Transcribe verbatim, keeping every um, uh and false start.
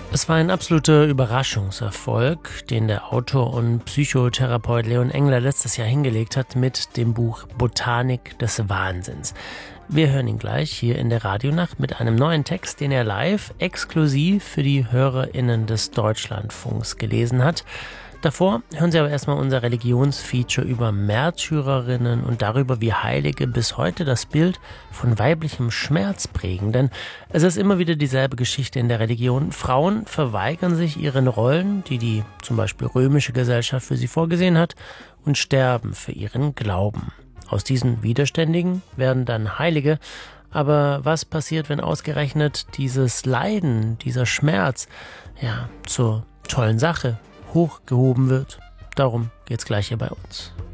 Es war ein absoluter Überraschungserfolg, den der Autor und Psychotherapeut Leon Engler letztes Jahr hingelegt hat mit dem Buch Botanik des Wahnsinns. Wir hören ihn gleich hier in der Radionacht mit einem neuen Text, den er live exklusiv für die HörerInnen des Deutschlandfunks gelesen hat. Davor hören Sie aber erstmal unser Religionsfeature über Märtyrerinnen und darüber, wie Heilige bis heute das Bild von weiblichem Schmerz prägen. Denn es ist immer wieder dieselbe Geschichte in der Religion. Frauen verweigern sich ihren Rollen, die die zum Beispiel römische Gesellschaft für sie vorgesehen hat, und sterben für ihren Glauben. Aus diesen Widerständigen werden dann Heilige. Aber was passiert, wenn ausgerechnet dieses Leiden, dieser Schmerz, ja, zur tollen Sache hochgehoben wird? Darum geht's gleich hier bei uns.